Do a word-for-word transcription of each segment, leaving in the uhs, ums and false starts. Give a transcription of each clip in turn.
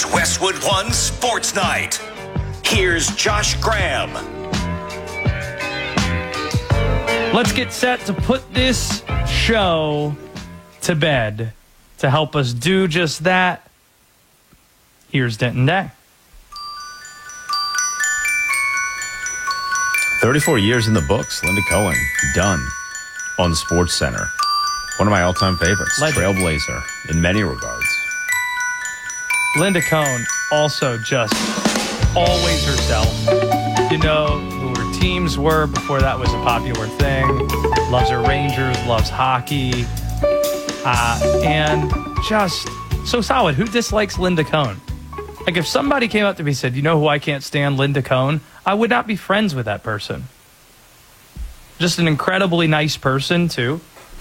is Westwood One Sports Night. Here's Josh Graham. Let's get set to put this show to bed. To help us do just that, here's Denton Day. thirty-four years in the books. Linda Cohen, done on SportsCenter. One of my all-time favorites. Legend. Trailblazer in many regards. Linda Cohen, also just always herself. You know who her teams were before that was a popular thing. Loves her Rangers, loves hockey. Uh, and just so solid. Who dislikes Linda Cohen? Like, if somebody came up to me and said, you know who I can't stand? Linda Cohen. I would not be friends with that person. Just an incredibly nice person, too.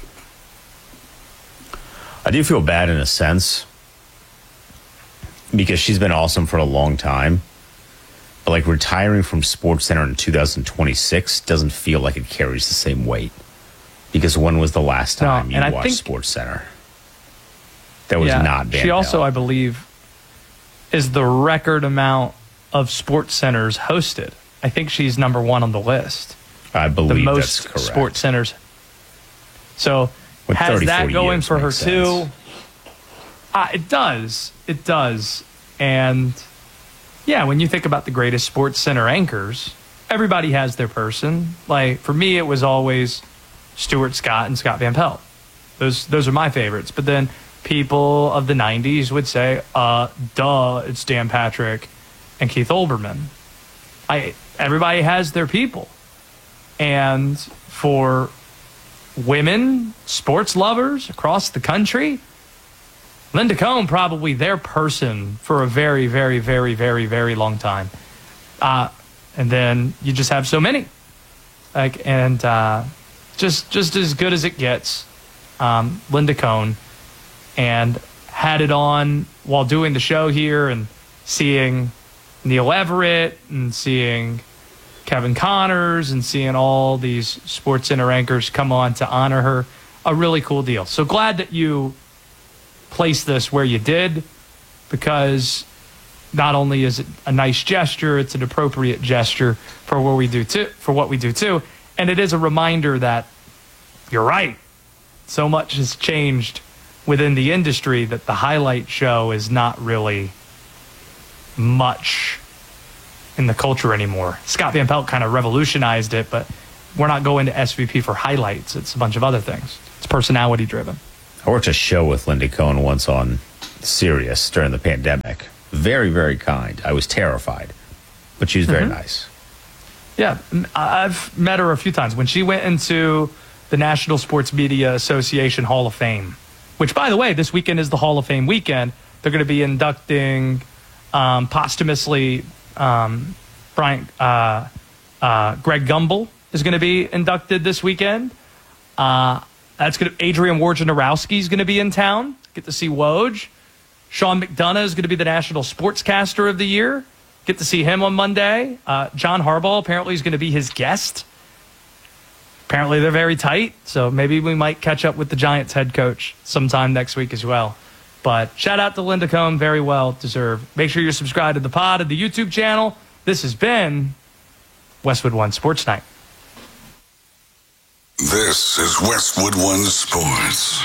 I do feel bad in a sense because she's been awesome for a long time. But, like, retiring from SportsCenter in two thousand twenty-six doesn't feel like it carries the same weight. Because when was the last time no, you and watched I think, SportsCenter? That was yeah, not Van She also, Pelt. I believe, is the record amount of SportsCenters hosted. I think she's number one on the list. I believe the most that's correct. SportsCenters. So With has thirty, that going for her makes too? sense. Uh, it does. It does. And yeah, when you think about the greatest SportsCenter anchors, everybody has their person. Like, for me, it was always Stuart Scott and Scott Van Pelt. Those those are my favorites. But then people of the nineties would say, uh, duh, it's Dan Patrick and Keith Olbermann. I everybody has their people. And for women, sports lovers across the country, Linda Cohen probably their person for a very, very, very, very, very long time. Uh, and then you just have so many. Like, and uh, just just as good as it gets, um, Linda Cohen. And had it on while doing the show here and seeing Neil Everett and seeing Kevin Connors and seeing all these SportsCenter anchors come on to honor her. A really cool deal. So glad that you placed this where you did, because not only is it a nice gesture, it's an appropriate gesture for what we do too, for what we do too. And it is a reminder that you're right. So much has changed within the industry that the highlight show is not really much in the culture anymore. Scott Van Pelt kind of revolutionized it, but we're not going to S V P for highlights. It's a bunch of other things. It's personality driven. I worked a show with Linda Cohen once on Sirius during the pandemic. Very, very kind. I was terrified, but she was very mm-hmm. nice. Yeah, I've met her a few times. When she went into the National Sports Media Association Hall of Fame, which, by the way, this weekend is the Hall of Fame weekend. They're going to be inducting um, posthumously um, Brian, uh, uh, Greg Gumbel is going to be inducted this weekend. Uh, that's going to Adrian Wojnarowski is going to be in town. Get to see Woj. Sean McDonough is going to be the National Sportscaster of the Year. Get to see him on Monday. Uh, John Harbaugh apparently is going to be his guest. Apparently they're very tight, so maybe we might catch up with the Giants head coach sometime next week as well. But shout out to Linda Cohen, very well deserved. Make sure you're subscribed to the pod and the YouTube channel. This has been Westwood One Sports Night. This is Westwood One Sports.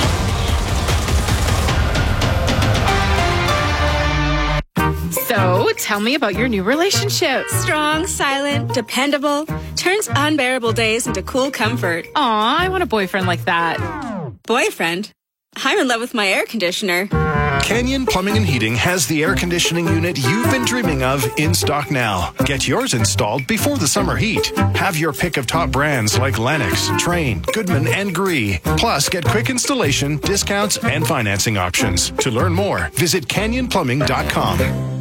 So, tell me about your new relationship. Strong, silent, dependable, turns unbearable days into cool comfort. Aw, I want a boyfriend like that. Boyfriend? I'm in love with my air conditioner. Canyon Plumbing and Heating has the air conditioning unit you've been dreaming of in stock now. Get yours installed before the summer heat. Have your pick of top brands like Lennox, Trane, Goodman, and Gree. Plus, get quick installation, discounts, and financing options. To learn more, visit canyon plumbing dot com.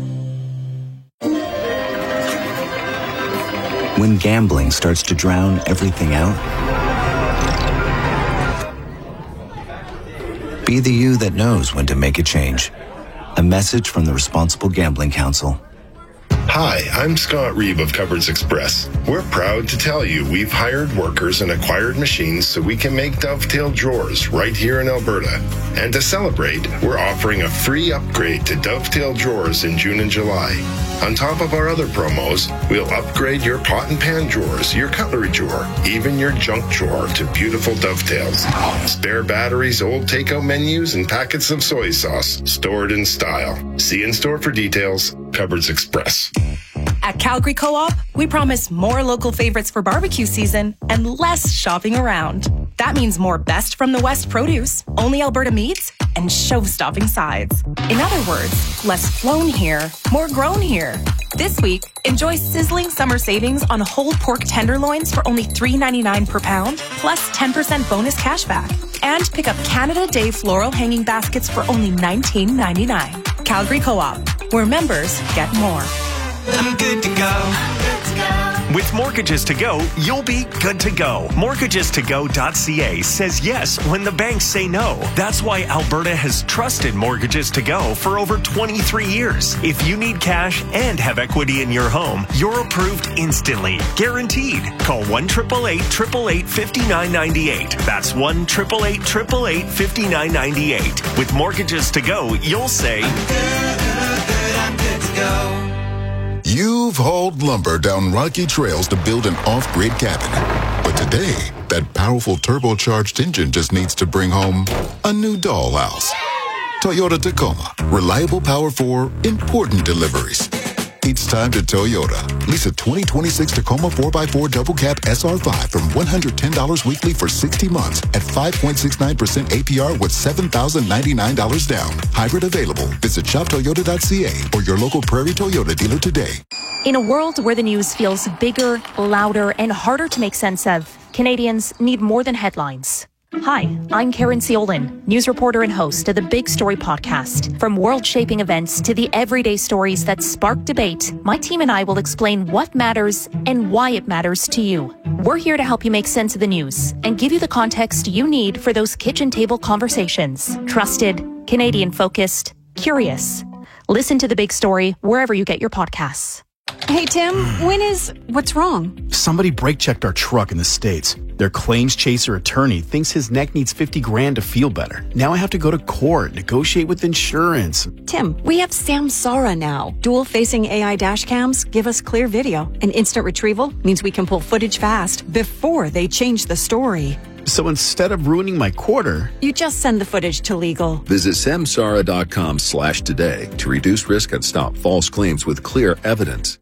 When gambling starts to drown everything out, be the you that knows when to make a change. A message from the Responsible Gambling Council. Hi, I'm Scott Reeve of Cupboards Express. We're proud to tell you we've hired workers and acquired machines so we can make dovetail drawers right here in Alberta. And to celebrate, we're offering a free upgrade to dovetail drawers in June and July. On top of our other promos, we'll upgrade your pot and pan drawers, your cutlery drawer, even your junk drawer to beautiful dovetails. Spare batteries, old takeout menus, and packets of soy sauce stored in style. See in store for details. Cupboards Express. At Calgary Co-op, we promise more local favorites for barbecue season and less shopping around. That means more best from the West produce, only Alberta meats, and show-stopping sides. In other words, less flown here, more grown here. This week, enjoy sizzling summer savings on whole pork tenderloins for only three ninety-nine per pound, plus ten percent bonus cashback. And pick up Canada Day floral hanging baskets for only nineteen ninety-nine. Calgary Co-op, where members get more. I'm good to go. I'm good to go. With Mortgages to Go, you'll be good to go. mortgages to go dot c a says yes when the banks say no. That's why Alberta has trusted Mortgages to Go for over twenty-three years. If you need cash and have equity in your home, you're approved instantly. Guaranteed. Call one eight eight eight, eight eight eight, five nine nine eight. That's one eight eight eight, eight eight eight, five nine nine eight. With Mortgages to Go, you'll say, I'm good, good, good, I'm good to go. You've hauled lumber down rocky trails to build an off-grid cabin. But today, that powerful turbocharged engine just needs to bring home a new dollhouse. Toyota Tacoma. Reliable power for important deliveries. It's time to Toyota. Lease a twenty twenty-six Tacoma four by four Double Cab S R five from one hundred ten dollars weekly for sixty months at five point six nine percent A P R with seven thousand ninety-nine dollars down. Hybrid available. Visit shop toyota dot c a or your local Prairie Toyota dealer today. In a world where the news feels bigger, louder, and harder to make sense of, Canadians need more than headlines. Hi, I'm Karen Ciolin, news reporter and host of the Big Story podcast. From world-shaping events to the everyday stories that spark debate, my team and I will explain what matters and why it matters to you. We're here to help you make sense of the news and give you the context you need for those kitchen table conversations. Trusted, Canadian-focused, curious. Listen to The Big Story wherever you get your podcasts. Hey, Tim, when is... What's wrong? Somebody brake-checked our truck in the States. Their claims chaser attorney thinks his neck needs fifty grand to feel better. Now I have to go to court, negotiate with insurance. Tim, we have Samsara now. Dual-facing A I dash cams give us clear video. And instant retrieval means we can pull footage fast before they change the story. So instead of ruining my quarter... You just send the footage to legal. Visit samsara.com slash today to reduce risk and stop false claims with clear evidence.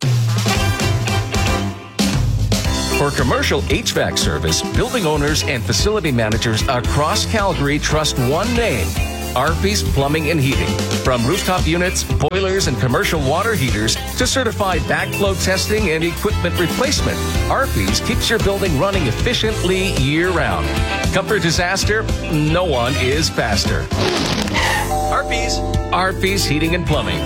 For commercial H V A C service, building owners and facility managers across Calgary trust one name, Arpy's Plumbing and Heating. From rooftop units, boilers, and commercial water heaters to certified backflow testing and equipment replacement, Arpy's keeps your building running efficiently year-round. Comfort disaster? No one is faster. Arpy's. Arpy's Heating and Plumbing.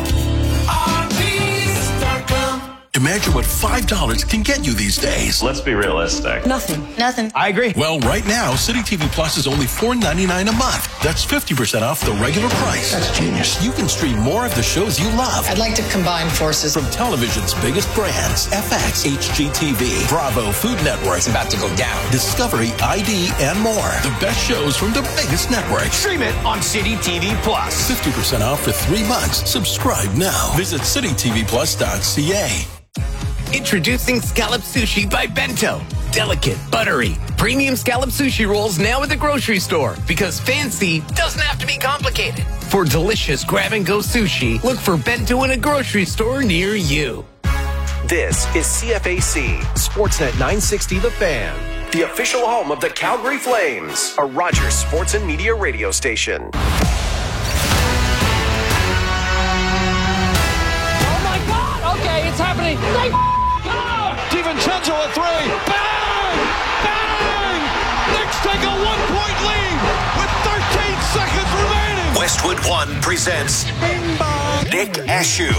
Imagine what five dollars can get you these days. Let's be realistic. Nothing. Nothing. I agree. Well, right now, City T V Plus is only four ninety-nine a month. That's fifty percent off the regular price. That's genius. You can stream more of the shows you love. I'd like to combine forces. From television's biggest brands, F X, H G T V, Bravo, Food Network. It's about to go down. Discovery, I D, and more. The best shows from the biggest networks. Stream it on City T V Plus. fifty percent off for three months. Subscribe now. Visit city t v plus dot c a. Introducing Scallop Sushi by Bento. Delicate, buttery, premium scallop sushi rolls now at the grocery store because fancy doesn't have to be complicated. For delicious grab-and-go sushi, look for Bento in a grocery store near you. This is C F A C, Sportsnet nine sixty The Fan, the official home of the Calgary Flames, a Rogers Sports and Media radio station. Oh my God! Okay, it's happening. They DiVincenzo a three. Bang! Bang! Knicks take a one-point lead with thirteen seconds remaining. Westwood One presents Nick Ashew.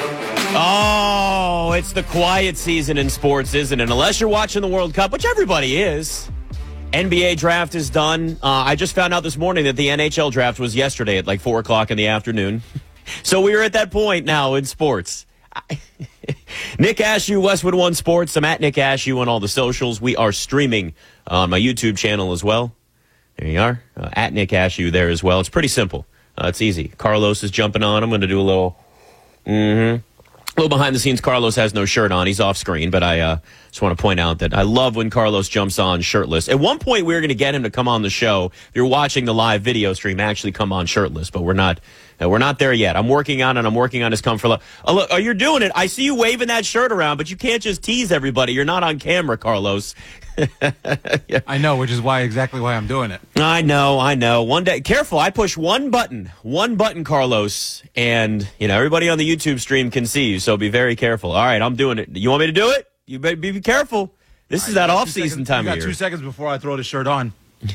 Oh, it's the quiet season in sports, isn't it? Unless you're watching the World Cup, which everybody is. N B A draft is done. Uh, I just found out this morning that the N H L draft was yesterday at like four o'clock in the afternoon. So we are at that point now in sports. I, Nick Ashew, Westwood One Sports. I'm at Nick Ashew on all the socials. We are streaming on my YouTube channel as well. There you are. Uh, at Nick Ashew there as well. It's pretty simple. Uh, it's easy. Carlos is jumping on. I'm going to do a little... Mm-hmm. A little behind the scenes, Carlos has no shirt on. He's off screen, but I uh, just want to point out that I love when Carlos jumps on shirtless. At one point, we were going to get him to come on the show. If you're watching the live video stream, actually come on shirtless, but we're not uh, we're not there yet. I'm working on it. I'm working on his comfort level. Oh, look, oh, you're doing it. I see you waving that shirt around, but you can't just tease everybody. You're not on camera, Carlos. Yeah. I know, which is why exactly why I'm doing it. I know, I know. One day, careful. I push one button, one button, Carlos, and you know everybody on the YouTube stream can see you. So be very careful. All right, I'm doing it. You want me to do it? You better be careful. This is that off-season time of year. You got two seconds before I throw the shirt on.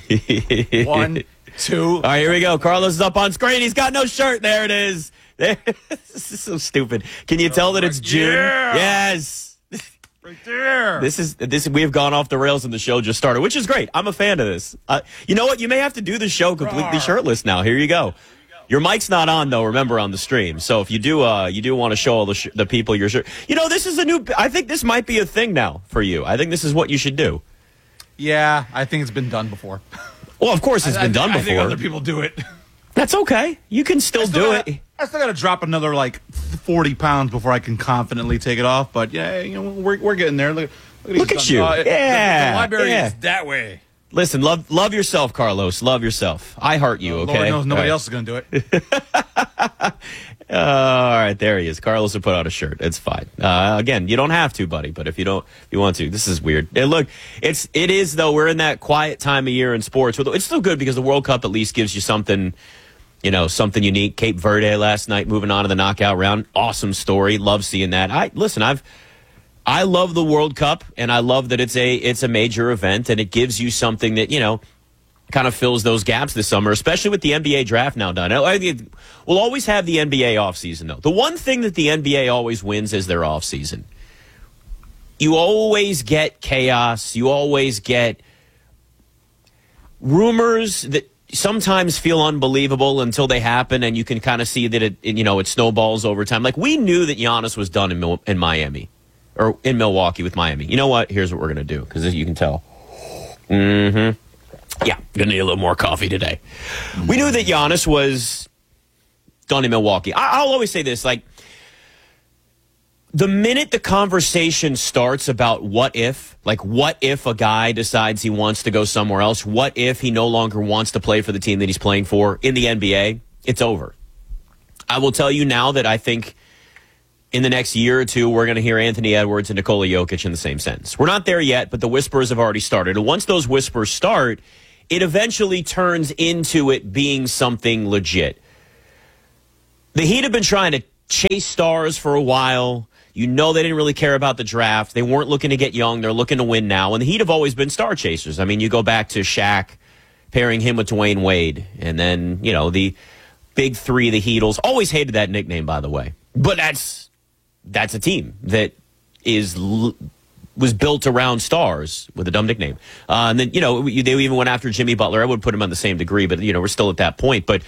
One, two. All right, here we go. Carlos is up on screen. He's got no shirt. There it is. There. This is so stupid. Can you tell that it's June? Yeah. Yes. Right there. This is this. We have gone off the rails and the show just started, which is great. I'm a fan of this. Uh, you know what? You may have to do the show completely shirtless now. Here you go. Your mic's not on though. Remember, on the stream. So if you do, uh, you do want to show all the sh- the people your shirt. You know, this is a new. I think this might be a thing now for you. I think this is what you should do. Yeah, I think it's been done before. Well, of course it's I, been I, done I before. think other people do it. That's okay. You can still, still do gotta, it. I still got to drop another like forty pounds before I can confidently take it off. But yeah, you know, we're we're getting there. Look, look, Look at you. Uh, yeah. The, the library yeah. is that way. Listen, love love yourself, Carlos. Love yourself. I heart you, okay? Lord knows nobody right. else is going to do it. uh, all right, there he is. Carlos will put out a shirt. It's fine. Uh, again, you don't have to, buddy, but if you don't, if you want to, this is weird. And look, it's it is though. We're in that quiet time of year in sports. It's still good because the World Cup at least gives you something, you know, something unique. Cape Verde last night, moving on to the knockout round. Awesome story. Love seeing that. I listen. I've. I love the World Cup, and I love that it's a it's a major event, and it gives you something that, you know, kind of fills those gaps this summer, especially with the N B A draft now done. I think we'll always have the N B A offseason, though. The one thing that the N B A always wins is their offseason. You always get chaos. You always get rumors that sometimes feel unbelievable until they happen, and you can kind of see that it, you know, it snowballs over time. Like, we knew that Giannis was done in, Mil- in Miami. Or in Milwaukee with Miami. You know what? Here's what we're going to do, because as you can tell. Mm-hmm. Yeah, going to need a little more coffee today. We knew that Giannis was done in Milwaukee. I- I'll always say this, like, the minute the conversation starts about what if, like what if a guy decides he wants to go somewhere else, what if he no longer wants to play for the team that he's playing for in the N B A, it's over. I will tell you now that I think in the next year or two, we're going to hear Anthony Edwards and Nikola Jokic in the same sentence. We're not there yet, but the whispers have already started. And once those whispers start, it eventually turns into it being something legit. The Heat have been trying to chase stars for a while. You know they didn't really care about the draft. They weren't looking to get young. They're looking to win now. And the Heat have always been star chasers. I mean, you go back to Shaq, pairing him with Dwayne Wade. And then, you know, the big three, the Heatles. Always hated that nickname, by the way. But that's... That's a team that is was built around stars with a dumb nickname. Uh, and then, you know, they even went after Jimmy Butler. I would put him on the same degree, but, you know, we're still at that point. But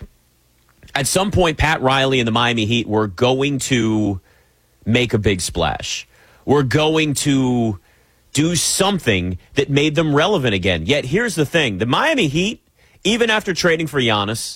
at some point, Pat Riley and the Miami Heat were going to make a big splash. We're going to do something that made them relevant again. Yet here's the thing. The Miami Heat, even after trading for Giannis,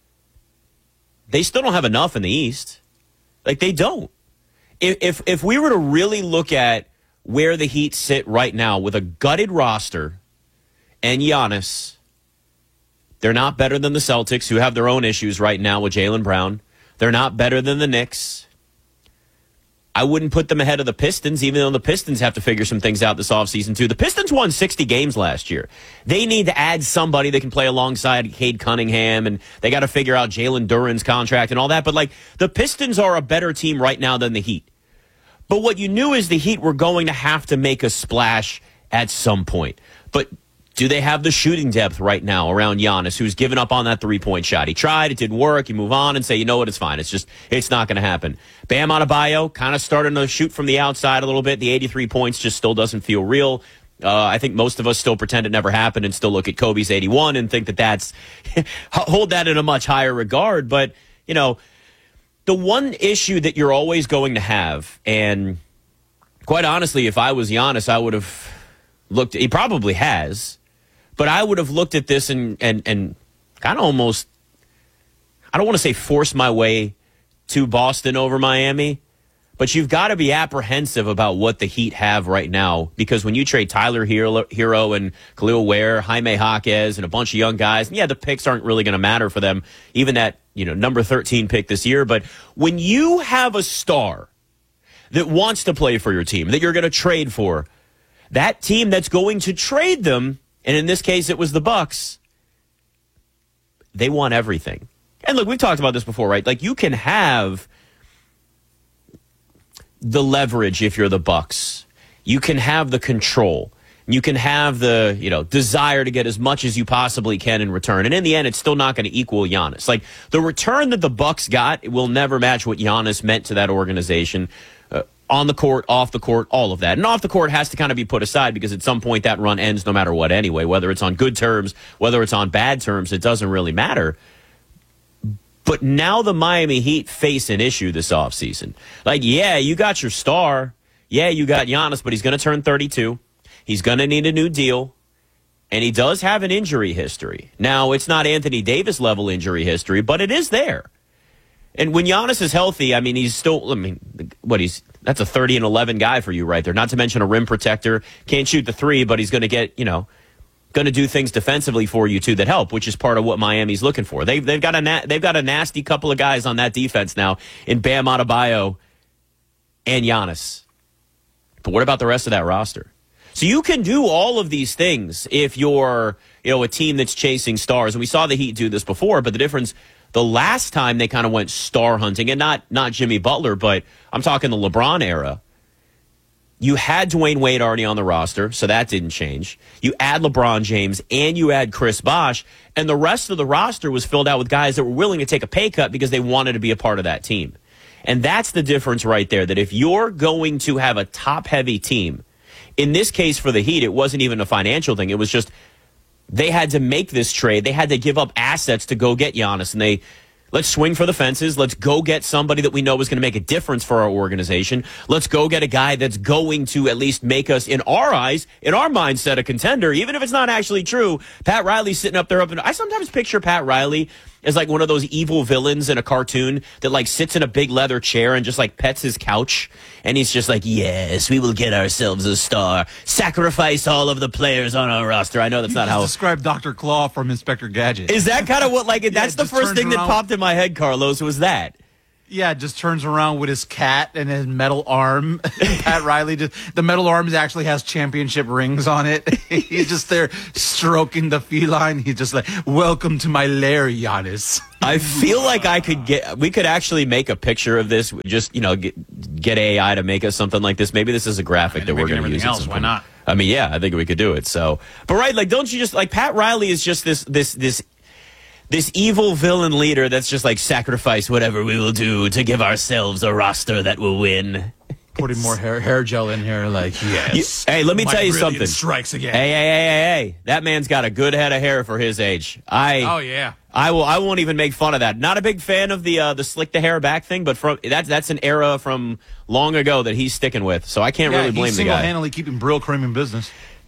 they still don't have enough in the East. Like, they don't. If if we were to really look at where the Heat sit right now with a gutted roster and Giannis, they're not better than the Celtics, who have their own issues right now with Jaylen Brown. They're not better than the Knicks. I wouldn't put them ahead of the Pistons, even though the Pistons have to figure some things out this offseason, too. The Pistons won sixty games last year. They need to add somebody that can play alongside Cade Cunningham, and they got to figure out Jalen Duren's contract and all that. But, like, the Pistons are a better team right now than the Heat. But what you knew is the Heat were going to have to make a splash at some point. But do they have the shooting depth right now around Giannis, who's given up on that three-point shot? He tried, it didn't work. You move on and say, you know what, it's fine. It's just, it's not going to happen. Bam Adebayo kind of starting to shoot from the outside a little bit. The eighty-three points just still doesn't feel real. Uh, I think most of us still pretend it never happened and still look at Kobe's eighty-one and think that that's, hold that in a much higher regard. But, you know, the one issue that you're always going to have, and quite honestly, if I was Giannis, I would have looked, he probably has, but I would have looked at this and, and, and kind of almost, I don't want to say force my way to Boston over Miami, but you've got to be apprehensive about what the Heat have right now, because when you trade Tyler Hero, Hero and Khalil Ware, Jaime Jaquez, and a bunch of young guys, and yeah, the picks aren't really going to matter for them, even that, you know, number thirteen pick this year, but when you have a star that wants to play for your team, that you're going to trade for, that team that's going to trade them, and in this case it was the Bucks, they want everything. And look, we've talked about this before, right? Like, you can have the leverage if you're the Bucks. You can have the control. You can have the, you know, desire to get as much as you possibly can in return. And in the end, it's still not going to equal Giannis. Like, the return that the Bucks got will never match what Giannis meant to that organization. Uh, on the court, off the court, all of that. And off the court has to kind of be put aside, because at some point that run ends no matter what anyway. Whether it's on good terms, whether it's on bad terms, it doesn't really matter. But now the Miami Heat face an issue this offseason. Like, yeah, you got your star. Yeah, you got Giannis, but he's going to turn thirty-two. He's going to need a new deal. And he does have an injury history. Now, it's not Anthony Davis level injury history, but it is there. And when Giannis is healthy, I mean, he's still, I mean, what he's, that's a thirty and eleven guy for you right there. Not to mention a rim protector. Can't shoot the three, but he's going to get, you know, going to do things defensively for you too that help, which is part of what Miami's looking for. They've they've got a na- they've got a nasty couple of guys on that defense now in Bam Adebayo and Giannis. But what about the rest of that roster? So you can do all of these things if you're, you know, a team that's chasing stars. And we saw the Heat do this before, but the difference, the last time they kind of went star hunting, and not not Jimmy Butler, but I'm talking the LeBron era. You had Dwayne Wade already on the roster, so that didn't change. You add LeBron James and you add Chris Bosh, and the rest of the roster was filled out with guys that were willing to take a pay cut because they wanted to be a part of that team. And that's the difference right there, that if you're going to have a top-heavy team, in this case for the Heat, it wasn't even a financial thing. It was just they had to make this trade. They had to give up assets to go get Giannis, and they let's swing for the fences. Let's go get somebody that we know is going to make a difference for our organization. Let's go get a guy that's going to at least make us, in our eyes, in our mindset, a contender, even if it's not actually true. Pat Riley's sitting up there. Up in, I sometimes picture Pat Riley as like one of those evil villains in a cartoon that like sits in a big leather chair and just like pets his couch. And he's just like, yes, we will get ourselves a star. Sacrifice all of the players on our roster. I know that's you not just how. Describe Doctor Claw from Inspector Gadget. Is that kind of what, like, Yeah, that's the just first turns thing that around- popped in my head, Carlos, was that. Yeah, just turns around with his cat and his metal arm. Pat Riley, just the metal arm actually has championship rings on it. He's just there stroking the feline. He's just like, welcome to my lair, Giannis. I feel like I could get, we could actually make a picture of this, just, you know, get, get A I to make us something like this. Maybe this is a graphic that we're going to use. else, why not? I mean, yeah, I think we could do it. So, but right, like, don't you just, like, Pat Riley is just this, this, this, this evil villain leader that's just like, sacrifice whatever we will do to give ourselves a roster that will win. Putting more hair hair gel in here, like, yes. You, hey, let me My tell you brilliance something. Strikes again. Hey, hey, hey, hey, hey. That man's got a good head of hair for his age. I Oh, yeah. I will I won't even make fun of that. Not a big fan of the uh, the slick the hair back thing, but from that's that's an era from long ago that he's sticking with. So I can't Yeah, really blame he's the guy. single-handedly keeping Brill Cream in business.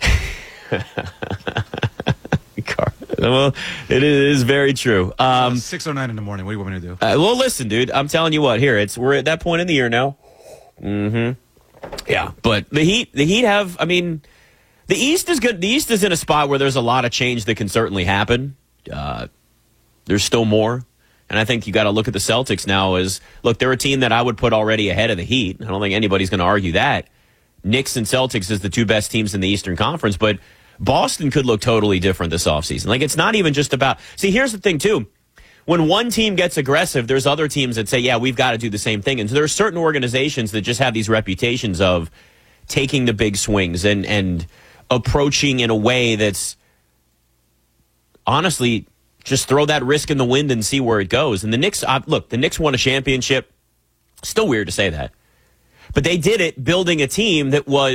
Well, it is very true. Um, six oh nine in the morning. What do you want me to do? Uh, well, listen, dude. I'm telling you what. Here, it's we're at that point in the year now. Mm-hmm. Yeah, but the Heat, the Heat have. I mean, the East is good. The East is in a spot where there's a lot of change that can certainly happen. Uh, there's still more, and I think you got to look at the Celtics now as look. They're a team that I would put already ahead of the Heat. I don't think anybody's going to argue that. Knicks and Celtics is the two best teams in the Eastern Conference, but Boston could look totally different this offseason. Like, it's not even just about... See, here's the thing, too. When one team gets aggressive, there's other teams that say, yeah, we've got to do the same thing. And so there are certain organizations that just have these reputations of taking the big swings and, and approaching in a way that's, honestly, just throw that risk in the wind and see where it goes. And the Knicks... Uh, look, the Knicks won a championship. Still weird to say that. But they did it building a team that was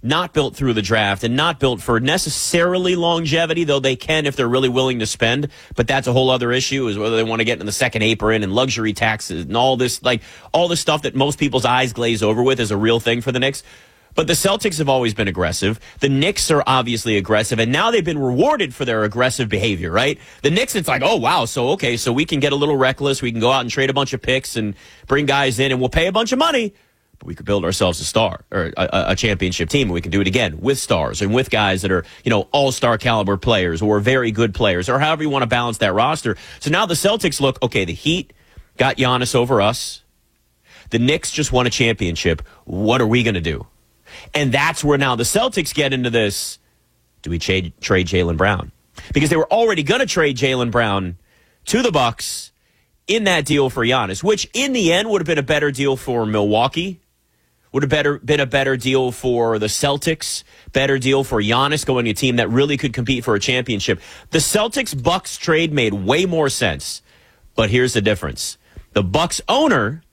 not built through the draft and not built for necessarily longevity, though they can if they're really willing to spend. But that's a whole other issue, is whether they want to get in the second apron and luxury taxes and all this, like all this stuff that most people's eyes glaze over with is a real thing for the Knicks. But the Celtics have always been aggressive. The Knicks are obviously aggressive, and now they've been rewarded for their aggressive behavior, right? The Knicks, it's like, oh, wow, so, okay, so we can get a little reckless. We can go out and trade a bunch of picks and bring guys in, and we'll pay a bunch of money. But we could build ourselves a star or a, a championship team, and we can do it again with stars and with guys that are, you know, all-star caliber players or very good players or however you want to balance that roster. So now the Celtics look, okay, the Heat got Giannis over us. The Knicks just won a championship. What are we going to do? And that's where now the Celtics get into this. Do we trade, trade Jaylen Brown? Because they were already going to trade Jaylen Brown to the Bucks in that deal for Giannis, which in the end would have been a better deal for Milwaukee. Would have better been a better deal for the Celtics, better deal for Giannis going to a team that really could compete for a championship. The Celtics-Bucks trade made way more sense, but here's the difference. The Bucks owner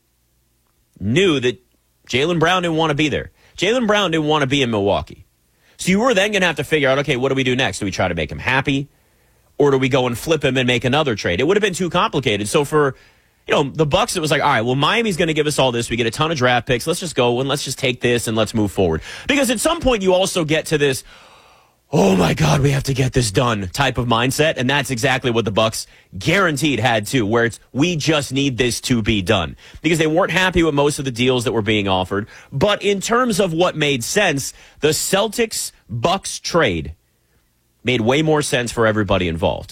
knew that Jaylen Brown didn't want to be there. Jaylen Brown didn't want to be in Milwaukee. So you were then going to have to figure out, okay, what do we do next? Do we try to make him happy, or do we go and flip him and make another trade? It would have been too complicated. So for You know, the Bucks, it was like, all right, well, Miami's going to give us all this. We get a ton of draft picks. Let's just go and let's just take this and let's move forward. Because at some point you also get to this, oh my God, we have to get this done type of mindset. And that's exactly what the Bucks guaranteed had too, where it's, we just need this to be done. Because they weren't happy with most of the deals that were being offered. But in terms of what made sense, the Celtics-Bucks trade made way more sense for everybody involved.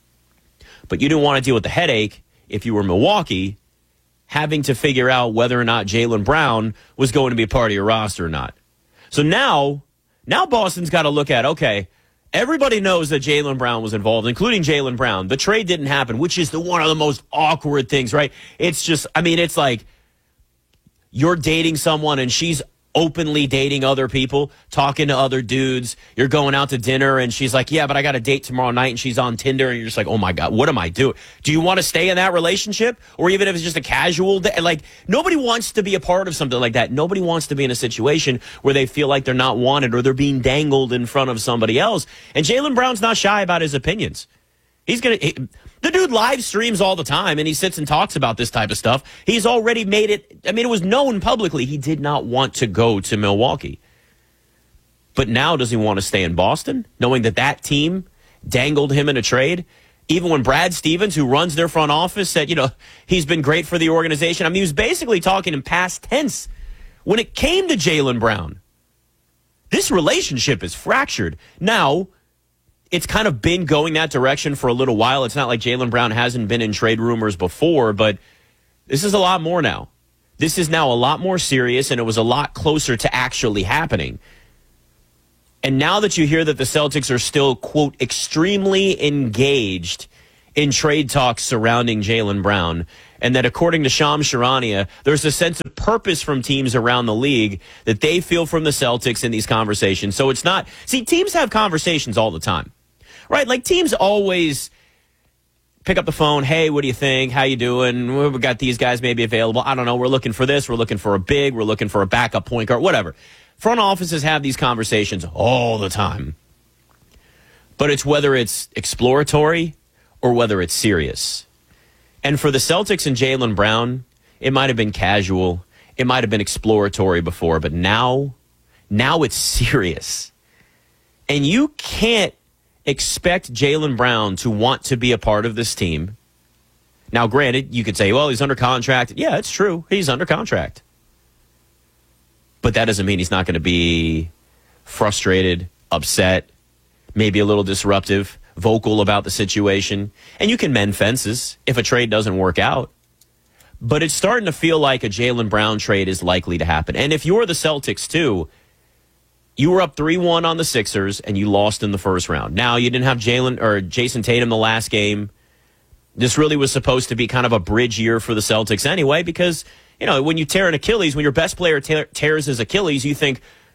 But you didn't want to deal with the headache if you were Milwaukee, having to figure out whether or not Jaylen Brown was going to be a part of your roster or not. So now, now Boston's got to look at, okay, everybody knows that Jaylen Brown was involved, including Jaylen Brown. The trade didn't happen, which is the one of the most awkward things, right? It's just, I mean, it's like you're dating someone and she's openly dating other people, talking to other dudes. You're going out to dinner and she's like, yeah, but I got a date tomorrow night, and she's on Tinder, and you're just like, oh my God, what am I doing? Do you want to stay in that relationship? Or even if it's just a casual day, like nobody wants to be a part of something like that. Nobody wants to be in a situation where they feel like they're not wanted or they're being dangled in front of somebody else. And Jaylen Brown's not shy about his opinions. He's going to, the dude live streams all the time and he sits and talks about this type of stuff. He's already made it, I mean, it was known publicly he did not want to go to Milwaukee. But now does he want to stay in Boston, knowing that that team dangled him in a trade? Even when Brad Stevens, who runs their front office, said, you know, he's been great for the organization. I mean, he was basically talking in past tense when it came to Jaylen Brown. This relationship is fractured. Now, it's kind of been going that direction for a little while. It's not like Jaylen Brown hasn't been in trade rumors before, but this is a lot more now. This is now a lot more serious, and it was a lot closer to actually happening. And now that you hear that the Celtics are still, quote, extremely engaged in trade talks surrounding Jaylen Brown, and that according to Shams Charania, there's a sense of purpose from teams around the league that they feel from the Celtics in these conversations. So it's not, see, teams have conversations all the time. Right, like teams always pick up the phone. Hey, what do you think? How you doing? We got these guys maybe available. I don't know. We're looking for this. We're looking for a big. We're looking for a backup point guard. Whatever. Front offices have these conversations all the time. But it's whether it's exploratory or whether it's serious. And for the Celtics and Jaylen Brown, it might have been casual. It might have been exploratory before. But now, now it's serious. And you can't expect Jaylen Brown to want to be a part of this team. Now, granted, you could say, well, he's under contract. Yeah, it's true. He's under contract. But that doesn't mean he's not going to be frustrated, upset, maybe a little disruptive, vocal about the situation. And you can mend fences if a trade doesn't work out. But it's starting to feel like a Jaylen Brown trade is likely to happen. And if you're the Celtics, too, you were up three one on the Sixers, and you lost in the first round. Now, you didn't have Jalen or Jason Tatum the last game. This really was supposed to be kind of a bridge year for the Celtics anyway, because, you know, when you tear an Achilles, when your best player te- tears his Achilles, you think,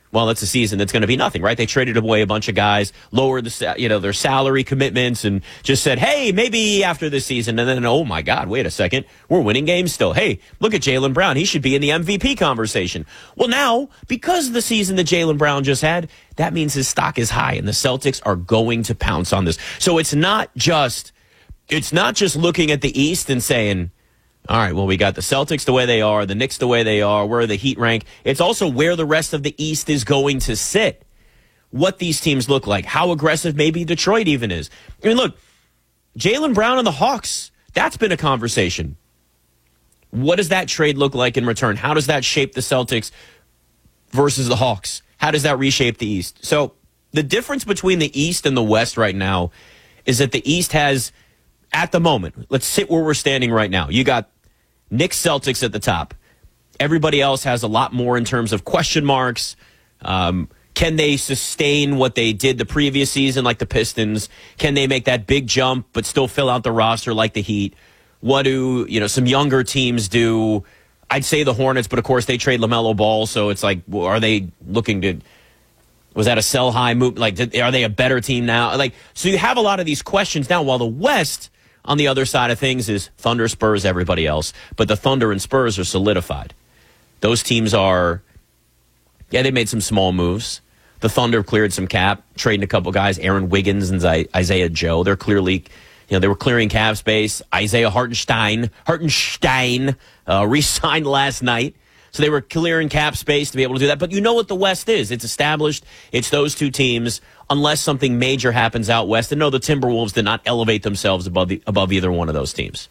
well, it's a season that's going to be nothing, right? They traded away a bunch of guys, lowered the, you know, their salary commitments, and just said, hey, maybe after this season. And then, oh my God, wait a second, we're winning games still. Hey, look at Jaylen Brown. He should be in the M V P conversation. Well, now, because of the season that Jaylen Brown just had, that means his stock is high, and the Celtics are going to pounce on this. So it's not just, it's not just looking at the East and saying, all right, well, we got the Celtics the way they are, the Knicks the way they are, where the Heat rank. It's also where the rest of the East is going to sit, what these teams look like, how aggressive maybe Detroit even is. I mean, look, Jaylen Brown and the Hawks, that's been a conversation. What does that trade look like in return? How does that shape the Celtics versus the Hawks? How does that reshape the East? So the difference between the East and the West right now is that the East has, at the moment, let's sit where we're standing right now. You got Knicks, Celtics at the top. Everybody else has a lot more in terms of question marks. Um, can they sustain what they did the previous season, like the Pistons? Can they make that big jump but still fill out the roster like the Heat? What do, you know, some younger teams do? I'd say the Hornets, but of course they trade LaMelo Ball, so it's like, are they looking to, was that a sell high move? Like, did, are they a better team now? Like, so you have a lot of these questions now, while the West, on the other side of things, is Thunder, Spurs, everybody else. But the Thunder and Spurs are solidified. Those teams are, yeah, they made some small moves. The Thunder cleared some cap, trading a couple guys, Aaron Wiggins and Isaiah Joe. They're clearly, you know, they were clearing cap space. Isaiah Hartenstein, Hartenstein uh, re-signed last night. So they were clearing cap space to be able to do that. But you know what the West is. It's established. It's those two teams, unless something major happens out West. And no, the Timberwolves did not elevate themselves above the, above either one of those teams.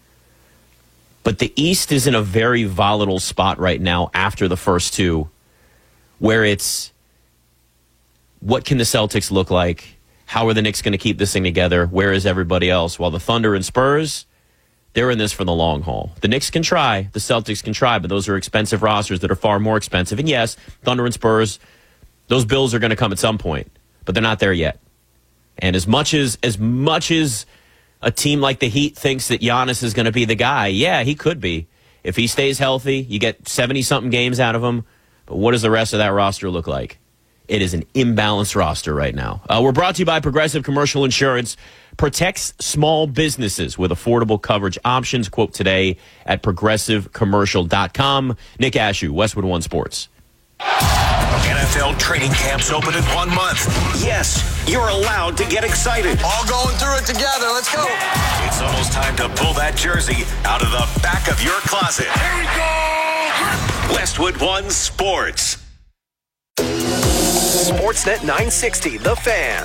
But the East is in a very volatile spot right now after the first two, where it's, what can the Celtics look like? How are the Knicks going to keep this thing together? Where is everybody else? While the Thunder and Spurs, they're in this for the long haul. The Knicks can try. The Celtics can try, but those are expensive rosters that are far more expensive. And yes, Thunder and Spurs, those bills are going to come at some point, but they're not there yet. And as much as as much as a team like the Heat thinks that Giannis is going to be the guy, yeah, he could be. If he stays healthy, you get seventy-something games out of him. But what does the rest of that roster look like? It is an imbalanced roster right now. Uh, we're brought to you by Progressive Commercial Insurance. Protects small businesses with affordable coverage options. Quote today at progressive commercial dot com. Nick Ashew, Westwood One Sports. N F L training camps open in one month. Yes, you're allowed to get excited. All going through it together. Let's go. It's almost time to pull that jersey out of the back of your closet. Here we go. Westwood One Sports. Sportsnet nine sixty, The Fan.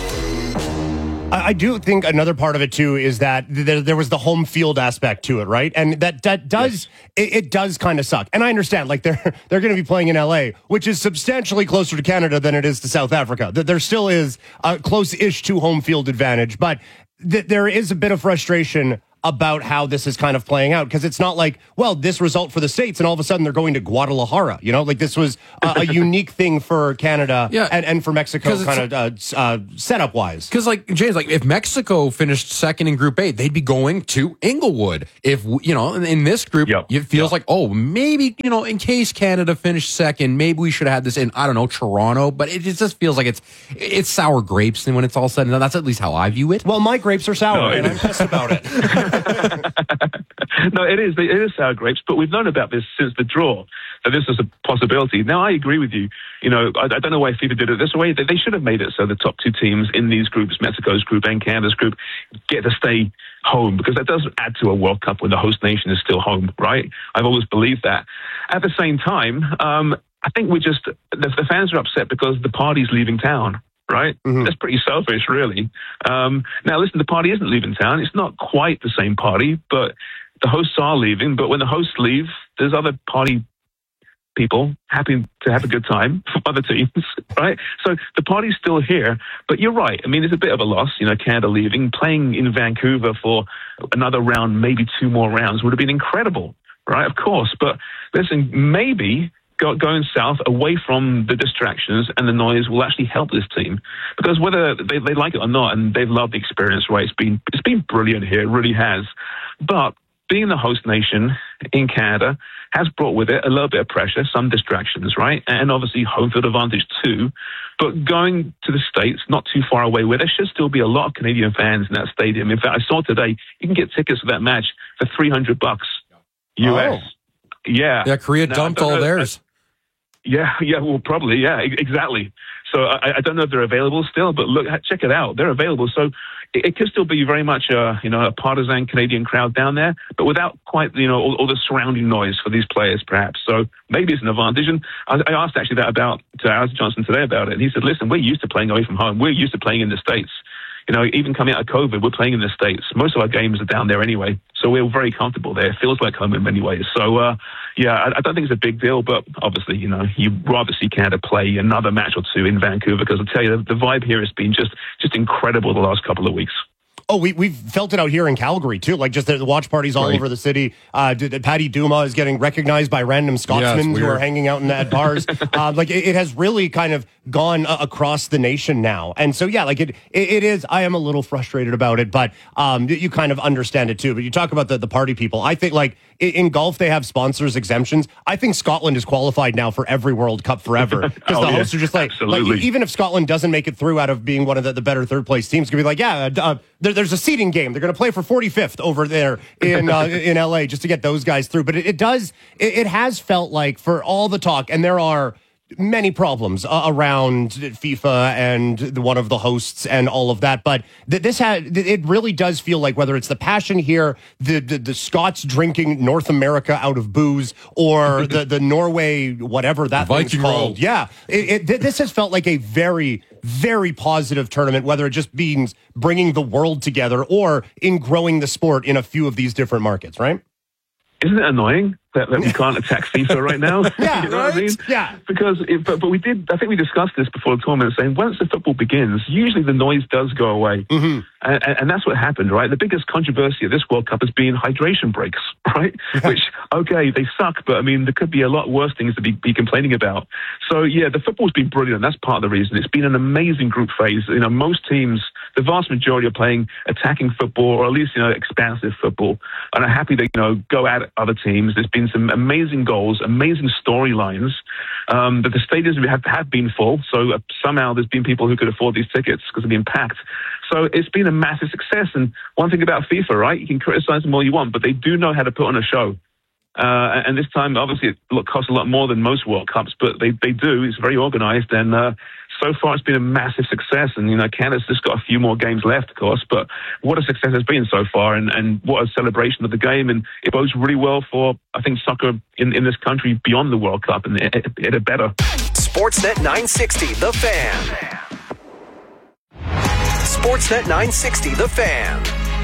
I do think another part of it, too, is that there, there was the home field aspect to it, right? And that, that does, yes. it, it does kind of suck. And I understand, like, they're they're going to be playing in L A, which is substantially closer to Canada than it is to South Africa. There still is a close-ish to home field advantage, but th- there is a bit of frustration about how this is kind of playing out, because it's not like, well, this result for the States and all of a sudden they're going to Guadalajara, you know, like this was a, a unique thing for Canada yeah, and, and for Mexico kind of uh, uh, setup wise. Because like James, like if Mexico finished second in Group A, they'd be going to Inglewood. If, you know, in this group, yep. it feels yep. like, oh, maybe, you know, in case Canada finished second, maybe we should have had this in, I don't know, Toronto, but it just feels like it's it's sour grapes when it's all said and done. That's at least how I view it. Well, my grapes are sour no, and I'm pissed about it. No, it is. It is sour grapes, but we've known about this since the draw, that this was a possibility. Now, I agree with you. You know, I, I don't know why FIFA did it this way. They, they should have made it so the top two teams in these groups, Mexico's group and Canada's group, get to stay home, because that does add to a World Cup when the host nation is still home, right? I've always believed that. At the same time, um, I think we just, the, the fans are upset because the party's leaving town. Right? Mm-hmm. That's pretty selfish, really. Um, now, listen, the party isn't leaving town. It's not quite the same party, but the hosts are leaving. But when the hosts leave, there's other party people happy to have a good time from other teams, right? So the party's still here. But you're right. I mean, it's a bit of a loss, you know, Canada leaving. Playing in Vancouver for another round, maybe two more rounds, would have been incredible, right? Of course. But listen, maybe going south away from the distractions and the noise will actually help this team, because whether they, they like it or not, and they've loved the experience, right? It's been it's been brilliant here, it really has. But being the host nation in Canada has brought with it a little bit of pressure, some distractions, right? And obviously home field advantage too. But going to the States, not too far away, where there should still be a lot of Canadian fans in that stadium. In fact, I saw today, you can get tickets for that match for three hundred bucks U S. Oh. Yeah. Yeah, Korea now, dumped all know, theirs. Yeah, yeah, well, probably, yeah, exactly. So I, I don't know if they're available still, but look, check it out. They're available. So it, it could still be very much a, you know, a partisan Canadian crowd down there, but without quite, you know, all, all the surrounding noise for these players, perhaps. So maybe it's an advantage. And I, I asked actually that about to Alistair Johnston today about it. And he said, listen, we're used to playing away from home. We're used to playing in the States. You know, even coming out of COVID, we're playing in the States. Most of our games are down there anyway. So we're very comfortable there. It feels like home in many ways. So, uh, yeah, I, I don't think it's a big deal, but obviously, you know, you'd rather see Canada play another match or two in Vancouver, because I'll tell you, the, the vibe here has been just, just incredible the last couple of weeks. Oh, we, we've felt it out here in Calgary, too. Like, just the, the watch parties all right. over the city. Uh, Patty Duma is getting recognized by random Scotsmen yeah, who are hanging out in at bars. uh, like, it, it has really kind of gone uh, across the nation now. And so, yeah, like, it, it it is. I am a little frustrated about it, but um, you kind of understand it, too. But you talk about the, the party people. I think, like, in, in golf, they have sponsors exemptions. I think Scotland is qualified now for every World Cup forever. Because oh, the hosts yeah. are just like, like, even if Scotland doesn't make it through out of being one of the, the better third-place teams, going to be like, yeah, uh, there, there's a seeding game. They're going to play for forty-fifth over there in uh, in L A just to get those guys through. But it, it does, it, it has felt like, for all the talk, and there are many problems uh, around FIFA and the, one of the hosts and all of that, but th- this had it really does feel like, whether it's the passion here, the the, the Scots drinking North America out of booze, or the the Norway whatever that thing's called, yeah, it, it, th- this has felt like a very very positive tournament, whether it just means bringing the world together or in growing the sport in a few of these different markets, right? Isn't it annoying that, that we can't attack FIFA right now? Yeah, you know right? what I mean? Yeah. Because, it, but, but we did, I think we discussed this before the tournament, saying once the football begins, usually the noise does go away. Mm-hmm. And, and that's what happened, right? The biggest controversy of this World Cup has been hydration breaks, right? Yeah. Which, okay, they suck, but I mean, there could be a lot worse things to be, be complaining about. So, yeah, the football's been brilliant. That's part of the reason. It's been an amazing group phase. You know, most teams, the vast majority are playing attacking football, or at least, you know, expansive football, and are happy to, you know, go at other teams. There's been some amazing goals, amazing storylines. Um, but the stadiums have, have been full, so uh, somehow there's been people who could afford these tickets because they've been packed. So it's been a massive success. And one thing about FIFA, right, you can criticize them all you want, but they do know how to put on a show. Uh, and this time, obviously, it costs a lot more than most World Cups, but they, they do. It's very organized, and uh, so far it's been a massive success. And, you know, Canada's just got a few more games left, of course, but what a success it's been so far, and, and what a celebration of the game. And it bodes really well for, I think, soccer in, in this country beyond the World Cup, and it, it, it better. Sportsnet nine sixty, The Fan. Sportsnet nine sixty, The Fan.